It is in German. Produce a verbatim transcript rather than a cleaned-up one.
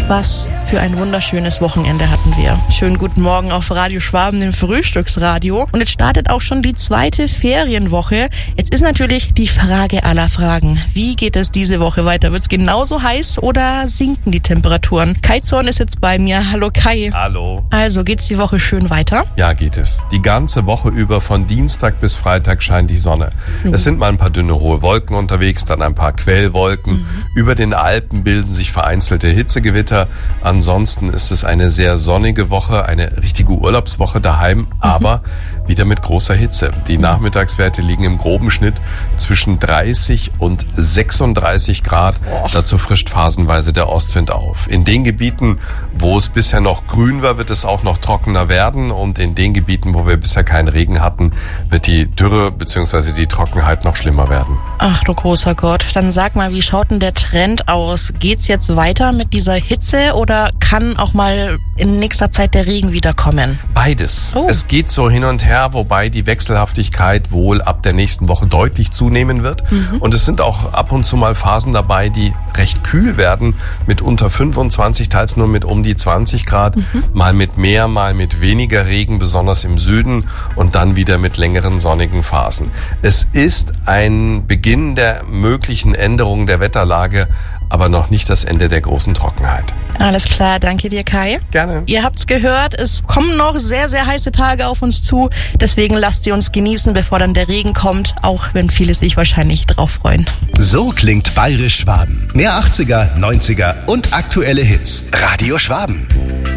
Was für ein wunderschönes Wochenende hatten wir. Schönen guten Morgen auf Radio Schwaben, dem Frühstücksradio. Und jetzt startet auch schon die zweite Ferienwoche. Jetzt ist natürlich die Frage aller Fragen. Wie geht es diese Woche weiter? Wird es genauso heiß oder sinken die Temperaturen? Kai Zorn ist jetzt bei mir. Hallo Kai. Hallo. Also geht's die Woche schön weiter? Ja, geht es. Die ganze Woche über von Dienstag bis Freitag scheint die Sonne. Mhm. Es sind mal ein paar dünne hohe Wolken unterwegs, dann ein paar Quellwolken. Mhm. Über den Alpen bilden sich vereinzelte Hitzegewitter. Ansonsten ist es eine sehr sonnige Woche, eine richtige Urlaubswoche daheim, mhm. aber wieder mit großer Hitze. Die Nachmittagswerte liegen im groben Schnitt zwischen dreißig und sechsunddreißig Grad. Oh. Dazu frischt phasenweise der Ostwind auf. In den Gebieten, wo es bisher noch grün war, wird es auch noch trockener werden. Und in den Gebieten, wo wir bisher keinen Regen hatten, wird die Dürre bzw. die Trockenheit noch schlimmer werden. Ach du großer Gott. Dann sag mal, wie schaut denn der Trend aus? Geht's jetzt weiter mit dieser Hitze oder kann auch mal in nächster Zeit der Regen wiederkommen? Beides. Oh. Es geht so hin und her, wobei die Wechselhaftigkeit wohl ab der nächsten Woche deutlich zunehmen wird. Mhm. Und es sind auch ab und zu mal Phasen dabei, die recht kühl werden, mit unter fünfundzwanzig, teils nur mit um die zwanzig Grad, mhm. mal mit mehr, mal mit weniger Regen, besonders im Süden und dann wieder mit längeren sonnigen Phasen. Es ist ein Beginn der möglichen Änderung der Wetterlage, aber noch nicht das Ende der großen Trockenheit. Alles klar, danke dir Kai. Gerne. Ihr habt's gehört, es kommen noch sehr, sehr heiße Tage auf uns zu. Deswegen lasst sie uns genießen, bevor dann der Regen kommt, auch wenn viele sich wahrscheinlich drauf freuen. So klingt Bayerisch Schwaben. Mehr achtziger, neunziger und aktuelle Hits. Radio Schwaben.